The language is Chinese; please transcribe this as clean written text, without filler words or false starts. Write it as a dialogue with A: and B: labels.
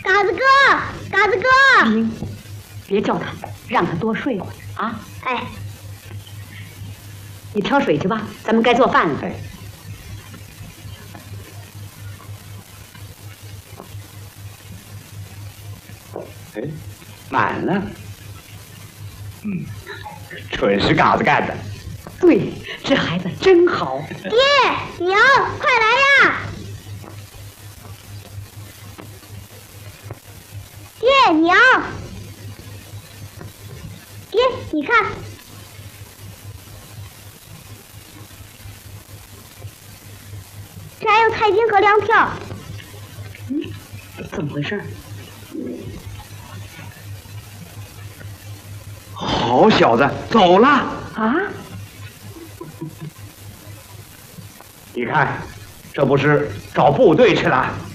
A: 嘎子哥，嘎子哥，
B: 别叫他，让他多睡会儿啊。
A: 哎，
B: 你挑水去吧，咱们该做饭了。
C: 哎，满了。准是嘎子干的。
B: 对，这孩子真好。
A: 爹娘，快来呀！爹娘，爹，你看，这还有菜金和粮票。
B: 怎么回事？
C: 好小子，走了
B: 啊！
C: 你看，这不是找部队去了？